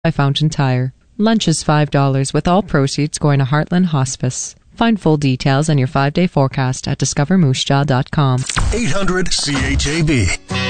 by Fountain Tire. Lunch is $5 with all proceeds going to Heartland Hospice. Find full details on your 5-day forecast at discovermoosejaw.com. 800 CHAB.